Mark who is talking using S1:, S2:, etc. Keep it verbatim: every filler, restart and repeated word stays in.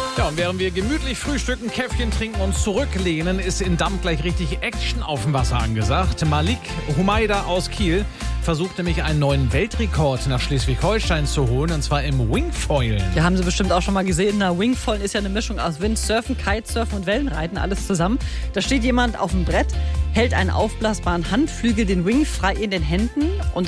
S1: Ja, und während wir gemütlich frühstücken, Käffchen trinken und zurücklehnen, ist in Damm gleich richtig Action auf dem Wasser angesagt. Malik Humaida aus Kiel versucht nämlich einen neuen Weltrekord nach Schleswig-Holstein zu holen, und zwar im Wingfoilen.
S2: Ja, haben Sie bestimmt auch schon mal gesehen. Na, Wingfoilen ist ja eine Mischung aus Windsurfen, Kitesurfen und Wellenreiten, alles zusammen. Da steht jemand auf dem Brett, hält einen aufblasbaren Handflügel, den Wing, frei in den Händen und